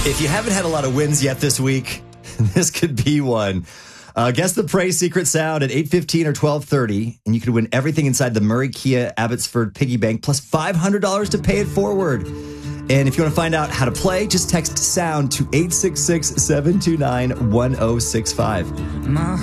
If you haven't had a lot of wins yet this week, this could be one. Guess the Praise Secret Sound at 8:15 or 12:30, and you could win everything inside the Murray Kia Abbotsford Piggy Bank, plus $500 to pay it forward. And if you want to find out how to play, just text SOUND to 866-729-1065.